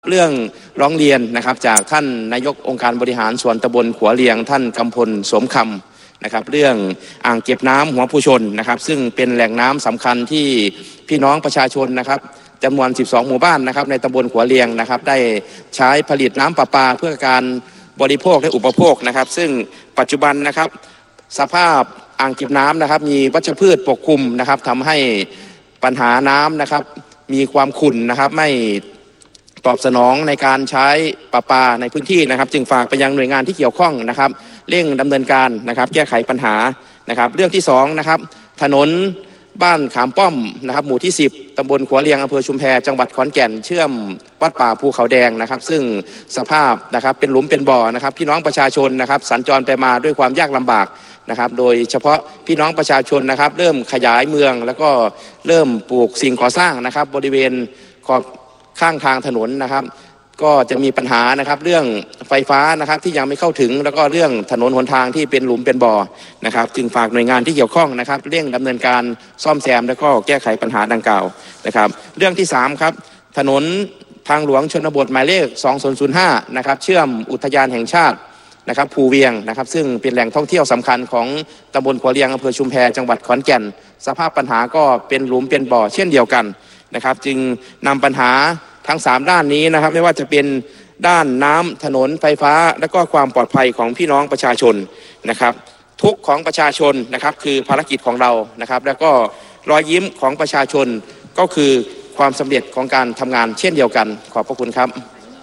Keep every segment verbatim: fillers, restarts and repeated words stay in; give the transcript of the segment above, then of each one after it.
เรื่องร้องเรียนนะครับจากท่านนายกองค์การบริหารส่วนตำบลขัวเลียงท่านกำพลสมคำนะครับเรื่องอ่างเก็บน้ำหัวผู้ชนนะครับซึ่งเป็นแหล่งน้ำสำคัญที่พี่น้องประชาชนนะครับจำนวนสิบสองหมู่บ้านนะครับในตำบลขัวเลียงนะครับได้ใช้ผลิตน้ำประปาเพื่อการบริโภคและอุปโภคนะครับซึ่งปัจจุบันนะครับสภาพอ่างเก็บน้ำนะครับมีวัชพืชปกคลุมนะครับทำให้ปัญหาน้ำนะครับมีความขุ่นนะครับไม่ตอบสนองในการใช้ประปาในพื้นที่นะครับจึงฝากไปยังหน่วยงานที่เกี่ยวข้องนะครับเร่งดำเนินการนะครับแก้ไขปัญหานะครับเรื่องที่สองนะครับถนนบ้านขามป้อมนะครับหมู่ที่สิบตำบลขัวเลียงอำเภอชุมแพจังหวัดขอนแก่นเชื่อมวัดป่าภูเขาแดงนะครับซึ่งสภาพนะครับเป็นหลุมเป็นบ่อนะครับพี่น้องประชาชนนะครับสัญจรไปมาด้วยความยากลำบากนะครับโดยเฉพาะพี่น้องประชาชนนะครับเริ่มขยายเมืองแล้วก็เริ่มปลูกสิ่งก่อสร้างนะครับบริเวณขอบข้างทางถนนนะครับก็จะมีปัญหานะครับเรื่องไฟฟ้านะครับที่ยังไม่เข้าถึงแล้วก็เรื่องถนนหนทางที่เป็นหลุมเป็นบ่อนะครับจึงฝากหน่วยงานที่เกี่ยวข้องนะครับเร่งดำเนินการซ่อมแซมและก็แก้ไขปัญหาดังกล่าวนะครับเรื่องที่สามครับถนนทางหลวงชนบทหมายเลขสองศูนย์ศูนย์ห้านะครับเชื่อมอุทยานแห่งชาตินะครับภูเวียงนะครับซึ่งเป็นแหล่งท่องเที่ยวสำคัญของตำบลขัวเลียงอำเภอชุมแพจังหวัดขอนแก่นสภาพปัญหาก็เป็นหลุมเป็นบ่อเช่นเดียวกันนะครับจึงนำปัญหาทั้งสามด้านนี้นะครับไม่ว่าจะเป็นด้านน้ำถนนไฟฟ้าและก็ความปลอดภัยของพี่น้องประชาชนนะครับทุกของประชาชนนะครับคือภารกิจของเรานะครับแล้วก็รอยยิ้มของประชาชนก็คือความสำเร็จของการทำงานเช่นเดียวกันขอบพระคุณครับ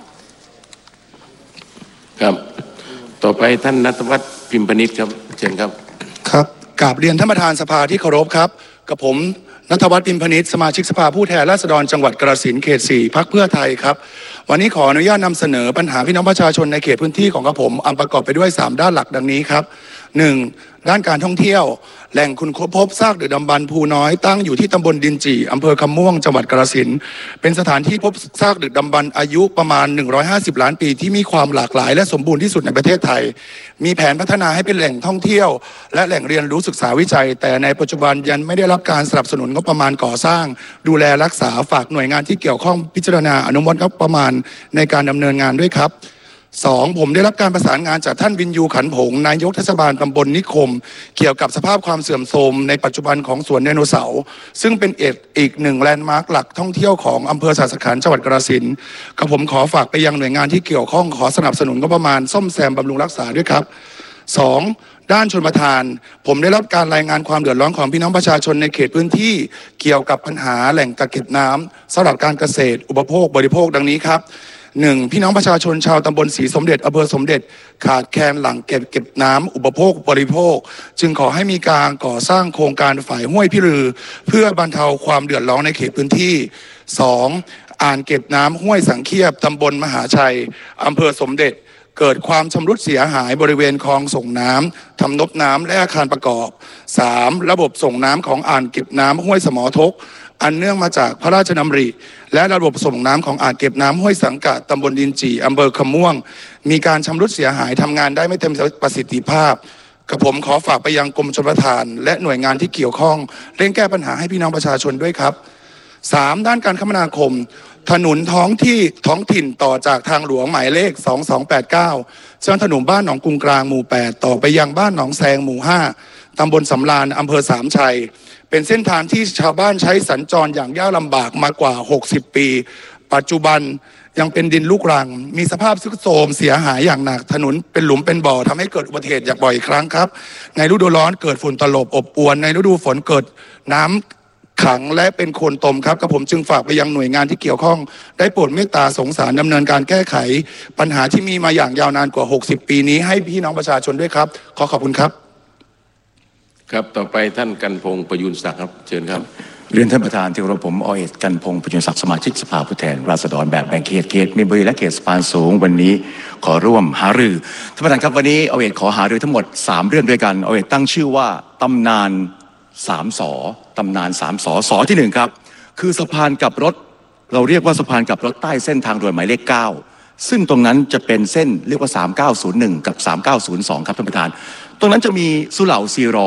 ครับต่อไปท่านณัฐวัฒน์พิมพนิษฐ์ครับเชิญครับครับกราบเรียนท่านประธานสภาที่เคารพครับกับผมณัฐวัฒน์พิมพนิษฐ์สมาชิกสภาผู้แทนราษฎรจังหวัดกาฬสินธุ์เขตสี่พรรคเพื่อไทยครับวันนี้ขออนุญาตนำเสนอปัญหาพี่น้องประชาชนในเขตพื้นที่ของกระผมอันประกอบไปด้วยสามด้านหลักดังนี้ครับหนึ่งด้านการท่องเที่ยวแหล่งคุณพบซากดึกดำบรรพ์ภูน้อยตั้งอยู่ที่ตำบลดินจีอำเภอคำม่วงจังหวัดกาฬสินธุ์เป็นสถานที่พบซากดึกดำบรรพ์อายุประมาณหนึ่งร้อยห้าสิบล้านปีที่มีความหลากหลายและสมบูรณ์ที่สุดในประเทศไทยมีแผนพัฒนาให้เป็นแหล่งท่องเที่ยวและแหล่งเรียนรู้ศึกษาวิจัยแต่ในปัจจุบันยังไม่ได้รับการสนับสนุนงบประมาณก่อสร้างดูแลรักษาฝากหน่วยงานที่เกี่ยวข้องพิจารณาอนุมัติงบประมาณในการดำเนินงานด้วยครับสองผมได้รับการประสานงานจากท่านวินยูขันผงนายกเทศบาลตำบลนิคมเกี่ยวกับสภาพความเสื่อมโทรมในปัจจุบันของสวนไดโนเสาร์ซึ่งเป็นเอกอีกหนึ่งแลนด์มาร์คหลักท่องเที่ยวของอำเภอสาสขันจังหวัดกาฬสินธุ์กับผมขอฝากไปยังหน่วยงานที่เกี่ยวข้องขอสนับสนุนงบประมาณซ่อมแซมบำรุงรักษาด้วยครับสองด้านชลประทานผมได้รับการรายงานความเดือดร้อนของพี่น้องประชาชนในเขตพื้นที่เกี่ยวกับปัญหาแหล่งกักเก็บน้ำสำหรับการเกษตรอุปโภคบริโภคดังนี้ครับหนึ่งพี่น้องประชาชนชาวตำบลศรีสมเด็จอำเภอสมเด็จขาดแคลนหลังเก็บเก็บน้ำอุปโภคบริโภคจึงขอให้มีการก่อสร้างโครงการฝ่ายห้วยพิรือเพื่อบรรเทาความเดือดร้อนในเขตพื้นที่สองอ่างเก็บน้ำห้วยสังเคียบตำบลมหาชัยอำเภอสมเด็จเกิดความชำรุดเสียหายบริเวณคลองส่งน้ำทำนบน้ำและอาคารประกอบสามระบบส่งน้ำของอ่างเก็บน้ำห้วยสมอทกอันเนื่องมาจากพระราชดำริและระบบส่งน้ำของอ่างเก็บน้ำห้วยสังกะตำบลดินจีอำเภอคำม่วงมีการชำรุดเสียหายทำงานได้ไม่เต็มประสิทธิภาพกับผมขอฝากไปยังกรมชลประทานและหน่วยงานที่เกี่ยวข้องเร่งแก้ปัญหาให้พี่น้องประชาชนด้วยครับสามด้านการคมนาคมถนนท้องที่ท้องถิ่นต่อจากทางหลวงหมายเลขสองสองแปดเก้าเส้นถนนบ้านหนองกรุงกลางหมู่แปดต่อไปยังบ้านหนองแซงหมู่ห้าตำบลสำราญอำเภอสามชัยเป็นเส้นทางที่ชาวบ้านใช้สัญจรอย่างยากลำบากมากว่าหกสิบปีปัจจุบันยังเป็นดินลูกรังมีสภาพทรุดโทรมเสียหายอย่างหนักถนนเป็นหลุมเป็นบ่อทำให้เกิดอุบัติเหตุอย่างบ่อยครั้งครับในฤดูร้อนเกิดฝุ่นตลบอบอวนในฤดูฝนเกิดน้ำขังและเป็นโคลนตมครับกับผมจึงฝากไปยังหน่วยงานที่เกี่ยวข้องได้โปรดเมตตาสงสารดำเนินการแก้ไขปัญหาที่มีมาอย่างยาวนานกว่าหกสิบปีนี้ให้พี่น้องประชาชนด้วยครับขอขอบคุณครับครับต่อไปท่านกันพงษ์ประยุนศักดิ์ครับเชิญครับเรียนท่านประธานที่เคารพผมอเอกกันพงษ์ประยุนศักดิ์สมาชิกสภาผู้แทนราษฎรแบบแบ่งเขตเขตมีนบุรีและเขตสะพานสูงวันนี้ขอร่วมหารือท่านประธานครับวันนี้อเอกขอหารือทั้งหมดสามเรื่องด้วยกันอเอกตั้งชื่อว่าตำนานสามสอตำนานสามสอสอที่หนึ่งครับคือสะพานกลับรถเราเรียกว่าสะพานกลับรถใต้เส้นทางด่วนหมายเลขเก้าซึ่งตรงนั้นจะเป็นเส้นเรียกว่าสามเก้าศูนย์หนึ่งกับสามเก้าศูนย์สองครับท่านประธานตรงนั้นจะมีสุเหร่าซีรอ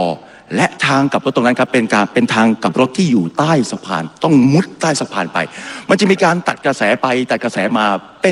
และทางกลับรถตรงนั้นครับเป็นการเป็นทางกลับรถที่อยู่ใต้สะพานต้องมุดใต้สะพานไปมันจะมีการตัดกระแสไปตัดกระแสมาเป็น